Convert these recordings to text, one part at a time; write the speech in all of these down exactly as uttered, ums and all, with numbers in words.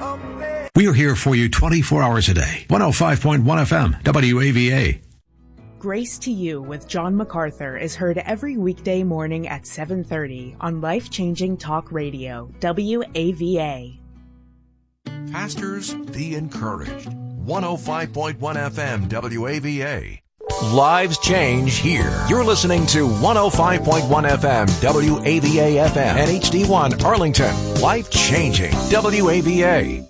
We are here for you twenty-four hours a day. one oh five point one F M, W A V A. Grace to You with John MacArthur is heard every weekday morning at seven thirty on Life-Changing Talk Radio, W A V A. Pastors, be encouraged. one oh five point one F M, W A V A. Lives change here. You're listening to one oh five point one F M, W A V A F M, and H D one Arlington. Life changing, W A V A.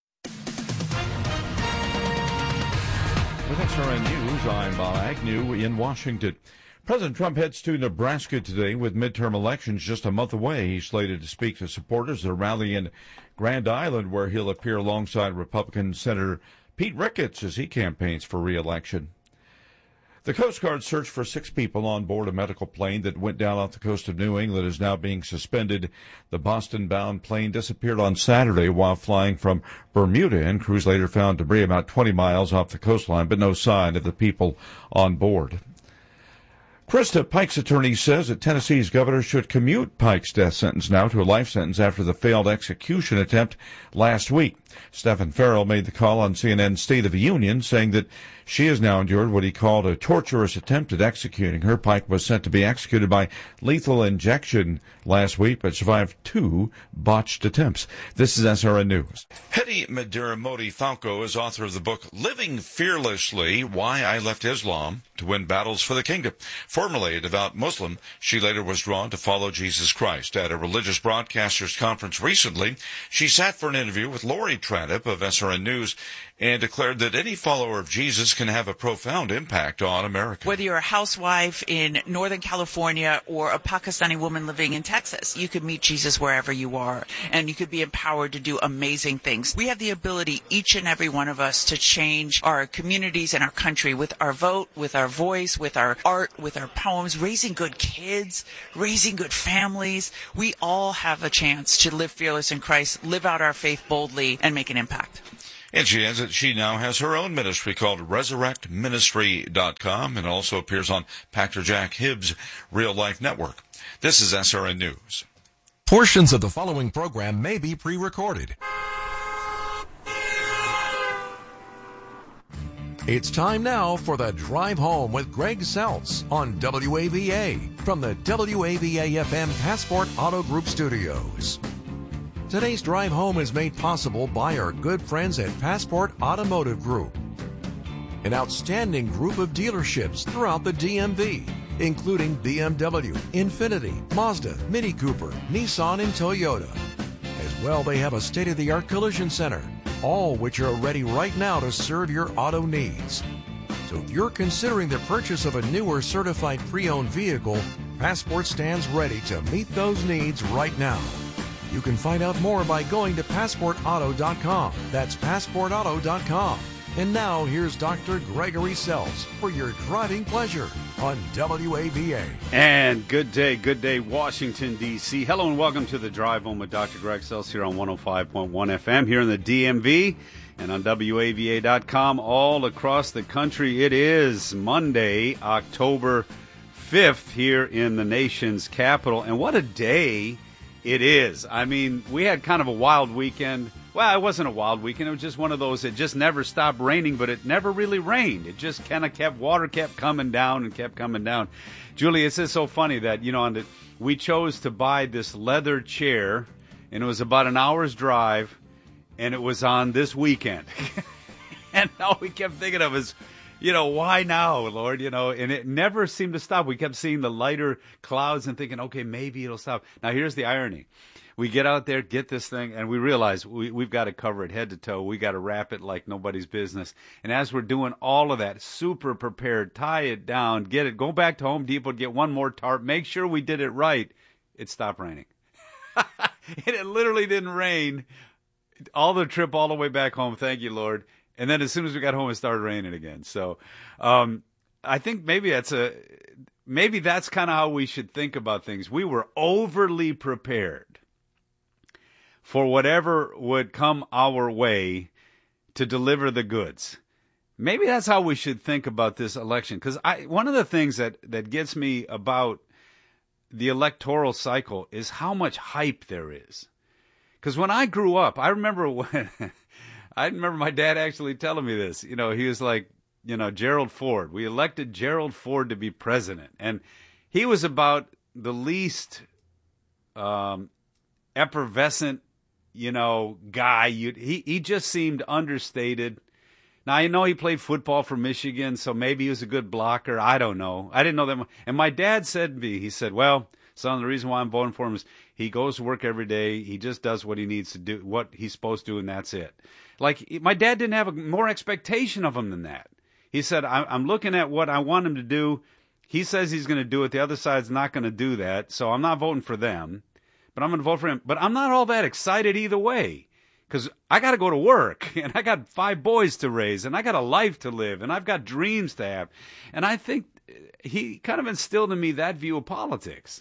With S R N News, I'm Bob Agnew in Washington. President Trump heads to Nebraska today with midterm elections just a month away. He's slated to speak to supporters at a rally in Grand Island, where he'll appear alongside Republican Senator Pete Ricketts as he campaigns for re-election. The Coast Guard search for six people on board a medical plane that went down off the coast of New England is now being suspended. The Boston-bound plane disappeared on Saturday while flying from Bermuda, and crews later found debris about twenty miles off the coastline, but no sign of the people on board. Krista Pike's attorney says that Tennessee's governor should commute Pike's death sentence now to a life sentence after the failed execution attempt last week. Stephen Farrell made the call on C N N's State of the Union, saying that she has now endured what he called a torturous attempt at executing her. Pike was sent to be executed by lethal injection last week, but survived two botched attempts. This is S R N News. Hedi Madyar Falco is author of the book Living Fearlessly, Why I Left Islam to Win Battles for the Kingdom. Formerly a devout Muslim, she later was drawn to follow Jesus Christ. At a religious broadcasters conference recently, she sat for an interview with Lori Tradipp of S R N News and declared that any follower of Jesus can have a profound impact on America. Whether you're a housewife in Northern California or a Pakistani woman living in Texas, you could meet Jesus wherever you are, and you could be empowered to do amazing things. We have the ability, each and every one of us, to change our communities and our country with our vote, with our voice, with our art, with our poems, raising good kids, raising good families. We all have a chance to live fearless in Christ, live out our faith boldly, and make an impact. And she adds that she now has her own ministry called resurrect ministry dot com and also appears on Pastor Jack Hibbs' Real Life Network. This is S R N News. Portions of the following program may be pre-recorded. It's time now for the Drive Home with Greg Seltz on W A V A from the W A V A F M Passport Auto Group Studios. Today's Drive Home is made possible by our good friends at Passport Automotive Group, an outstanding group of dealerships throughout the D M V, including B M W, Infiniti, Mazda, Mini Cooper, Nissan, and Toyota. As well, they have a state-of-the-art collision center, all which are ready right now to serve your auto needs. So if you're considering the purchase of a new or certified pre-owned vehicle, Passport stands ready to meet those needs right now. You can find out more by going to passport auto dot com. That's passport auto dot com. And now, here's Doctor Gregory Seltz for your driving pleasure on W A V A. And good day, good day, Washington, D C Hello and welcome to the Drive Home with Doctor Greg Seltz here on one oh five point one F M here in the D M V and on W A V A dot com all across the country. It is Monday, October fifth here in the nation's capital. And what a day it is. I mean, we had kind of a wild weekend. Well, it wasn't a wild weekend. It was just one of those, it just never stopped raining, but it never really rained. It just kind of kept, water kept coming down and kept coming down. Julie, it's just so funny that, you know, on the, we chose to buy this leather chair, and it was about an hour's drive, and it was on this weekend. And all we kept thinking of is, you know, why now, Lord? You know, and it never seemed to stop. We kept seeing the lighter clouds and thinking, okay, maybe it'll stop. Now, here's the irony. We get out there, get this thing, and we realize we, we've got to cover it head to toe. We got to wrap it like nobody's business. And as we're doing all of that, super prepared, tie it down, get it, go back to Home Depot, get one more tarp, make sure we did it right, it stopped raining. And it literally didn't rain all the trip all the way back home. Thank you, Lord. And then as soon as we got home, it started raining again. So um, I think maybe that's a maybe that's kind of how we should think about things. We were overly prepared for whatever would come our way to deliver the goods. Maybe that's how we should think about this election. Because I one of the things that, that gets me about the electoral cycle is how much hype there is. Because when I grew up, I remember when I remember my dad actually telling me this. You know, he was like, you know, Gerald Ford. We elected Gerald Ford to be president, and he was about the least um, effervescent, you know, guy. You he he just seemed understated. Now, I know he played football for Michigan, so maybe he was a good blocker. I don't know. I didn't know that. And my dad said to me, he said, well, son, the reason why I'm voting for him is he goes to work every day. He just does what he needs to do, what he's supposed to do, and that's it. Like, my dad didn't have a, more expectation of him than that. He said, I'm looking at what I want him to do. He says he's going to do it. The other side's not going to do that, so I'm not voting for them. But I'm going to vote for him. But I'm not all that excited either way. Because I got to go to work, and I got five boys to raise, and I got a life to live, and I've got dreams to have. And I think he kind of instilled in me that view of politics.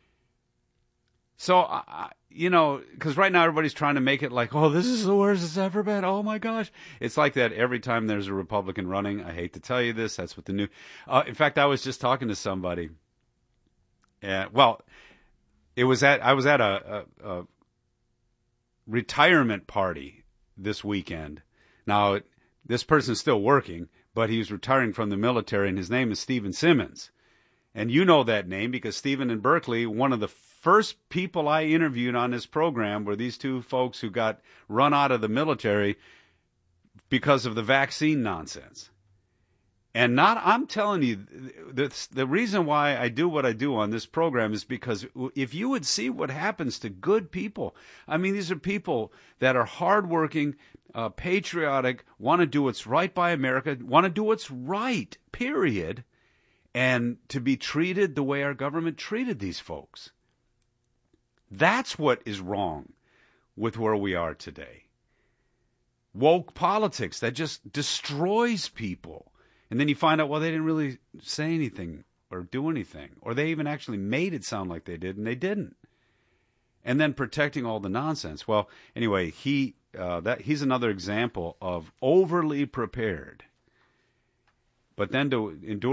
So, I, you know, because right now everybody's trying to make it like, oh, this is the worst it's ever been. Oh, my gosh. It's like that every time there's a Republican running. I hate to tell you this. That's what the new... Uh, in fact, I was just talking to somebody. And, well, it was at I was at a... a, a retirement party this weekend. Now, this person's still working, but he's retiring from the military, and his name is Stephen Simmons. And you know that name because Stephen in Berkeley, one of the first people I interviewed on this program were these two folks who got run out of the military because of the vaccine nonsense. And not, I'm telling you, the, the reason why I do what I do on this program is because if you would see what happens to good people, I mean, these are people that are hardworking, uh, patriotic, want to do what's right by America, want to do what's right, period, and to be treated the way our government treated these folks. That's what is wrong with where we are today. Woke politics that just destroys people. And then you find out, well, they didn't really say anything or do anything. Or they even actually made it sound like they did, and they didn't. And then protecting all the nonsense. Well, anyway, he uh, that he's another example of overly prepared. But then to endure